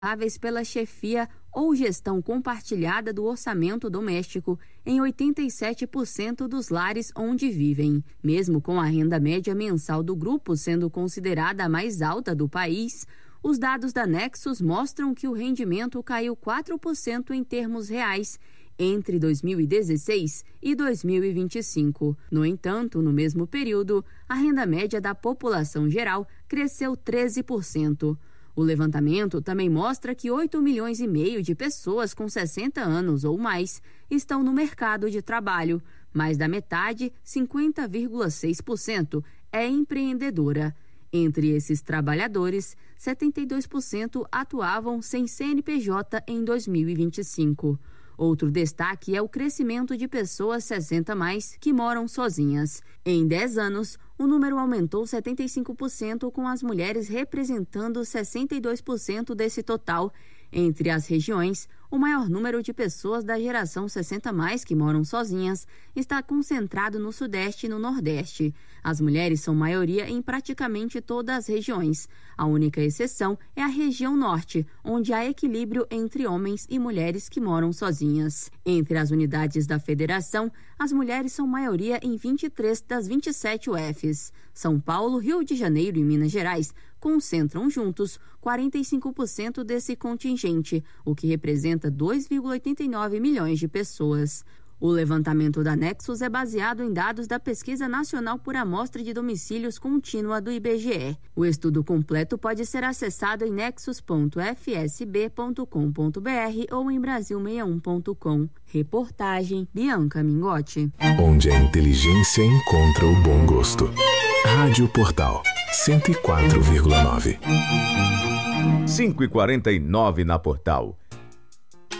responsáveis pela chefia ou gestão compartilhada do orçamento doméstico em 87% dos lares onde vivem. Mesmo com a renda média mensal do grupo sendo considerada a mais alta do país, os dados da Nexus mostram que o rendimento caiu 4% em termos reais entre 2016 e 2025. No entanto, no mesmo período, a renda média da população geral cresceu 13%. O levantamento também mostra que 8,5 milhões de pessoas com 60 anos ou mais estão no mercado de trabalho. Mais da metade, 50,6%, é empreendedora. Entre esses trabalhadores, 72% atuavam sem CNPJ em 2025. Outro destaque é o crescimento de pessoas 60 mais que moram sozinhas. Em 10 anos, o número aumentou 75%, com as mulheres representando 62% desse total. Entre as regiões, o maior número de pessoas da geração 60 mais que moram sozinhas está concentrado no Sudeste e no Nordeste. As mulheres são maioria em praticamente todas as regiões. A única exceção é a região Norte, onde há equilíbrio entre homens e mulheres que moram sozinhas. Entre as unidades da federação, as mulheres são maioria em 23 das 27 UFs. São Paulo, Rio de Janeiro e Minas Gerais concentram juntos 45% desse contingente, o que representa 2,89 milhões de pessoas. O levantamento da Nexus é baseado em dados da Pesquisa Nacional por Amostra de Domicílios Contínua do IBGE. O estudo completo pode ser acessado em nexus.fsb.com.br ou em brasil61.com. Reportagem Bianca Mingotti. Onde a inteligência encontra o bom gosto. Rádio Portal 104,9. 5h49 na Portal.